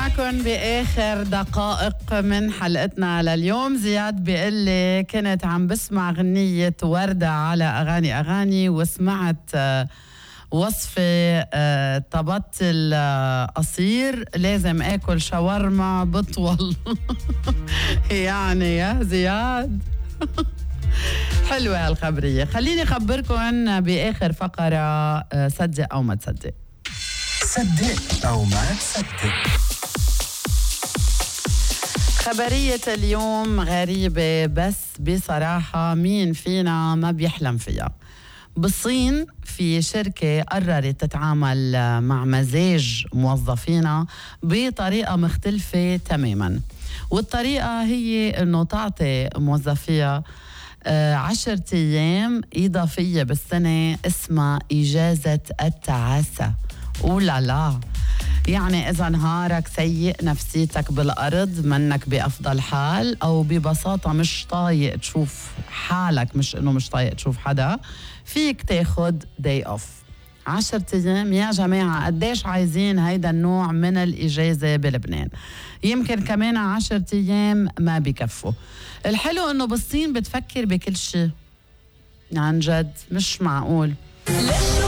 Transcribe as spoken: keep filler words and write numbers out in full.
معكم بآخر دقائق من حلقتنا لليوم. زياد بيقول لي كنت عم بسمع غنية وردة على أغاني أغاني وسمعت وصفة طبط القصير لازم آكل شاورما بطول. يعني يا زياد حلوة هالخبرية. خليني أخبركم بآخر فقرة صدق أو ما تصدق. صدق أو ما تصدق. خبرية اليوم غريبة بس بصراحة مين فينا ما بيحلم فيها. بالصين في شركة قررت تتعامل مع مزاج موظفينها بطريقة مختلفة تماما، والطريقة هي أنه تعطي موظفيها عشرة أيام إضافية بالسنة اسمها إجازة التعاسة. أولا لا، يعني إذا نهارك سيء، نفسيتك بالأرض، منك بأفضل حال، أو ببساطة مش طايق تشوف حالك، مش إنه مش طايق تشوف حدا، فيك تاخد day off. عشرة أيام يا جماعة، قديش عايزين هيدا النوع من الإجازة بلبنان؟ يمكن كمان عشرة أيام ما بيكفوا. الحلو إنه بالصين بتفكر بكل شيء، عن جد مش معقول.